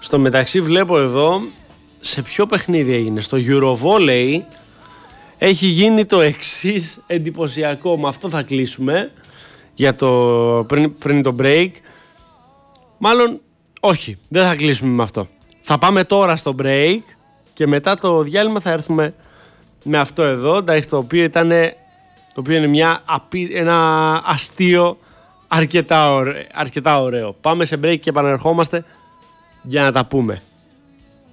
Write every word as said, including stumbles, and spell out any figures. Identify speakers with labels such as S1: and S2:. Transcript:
S1: Στο μεταξύ βλέπω εδώ σε ποιο παιχνίδι έγινε. Στο Eurovolley έχει γίνει το εξής εντυπωσιακό. Με αυτό θα κλείσουμε για το, πριν, πριν το break. Μάλλον όχι, δεν θα κλείσουμε με αυτό. Θα πάμε τώρα στο break και μετά το διάλειμμα θα έρθουμε με αυτό εδώ, εντάξει, το οποίο ήταν, το οποίο είναι μια, ένα αστείο αρκετά ωραίο, αρκετά ωραίο. Πάμε σε break και επαναρχόμαστε για να τα πούμε.